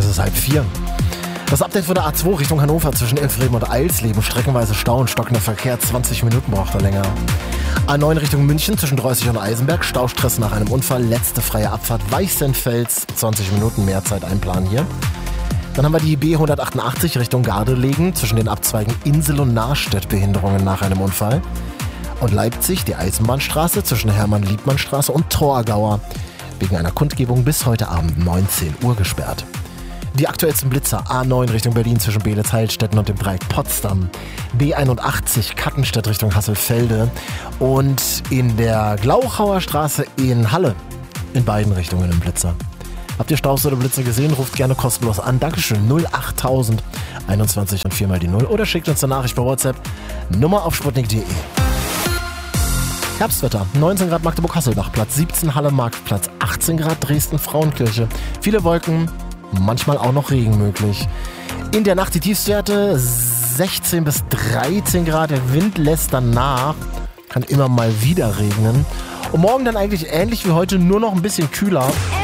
es 3:30. Das Update von der A2 Richtung Hannover zwischen Elfreben und Eilsleben. Streckenweise Stau und stockender Verkehr. 20 Minuten braucht er länger. A9 Richtung München zwischen Dreußig und Eisenberg. Staustress nach einem Unfall. Letzte freie Abfahrt Weißenfels. 20 Minuten mehr Zeit einplanen hier. Dann haben wir die B188 Richtung Gardelegen. Zwischen den Abzweigen Insel und Nahrstedt Behinderungen nach einem Unfall. Und Leipzig, die Eisenbahnstraße zwischen Hermann-Liebmann-Straße und Torgauer. Wegen einer Kundgebung bis heute Abend 19 Uhr gesperrt. Die aktuellsten Blitzer: A9 Richtung Berlin zwischen Beelitz, Heilstätten und dem Dreieck Potsdam. B81 Kattenstedt Richtung Hasselfelde. Und in der Glauchauer Straße in Halle in beiden Richtungen im Blitzer. Habt ihr Staus oder Blitzer gesehen? Ruft gerne kostenlos an. Dankeschön. 08000 21 und 4 mal die 0. Oder schickt uns eine Nachricht bei WhatsApp. Nummer auf sputnik.de. Herbstwetter: 19 Grad Magdeburg-Hasselbach, Platz 17 Halle-Marktplatz, 18 Grad Dresden-Frauenkirche. Viele Wolken, manchmal auch noch Regen möglich. In der Nacht die Tiefstwerte 16 bis 13 Grad. Der Wind lässt dann nach. Kann immer mal wieder regnen. Und morgen dann eigentlich ähnlich wie heute, nur noch ein bisschen kühler.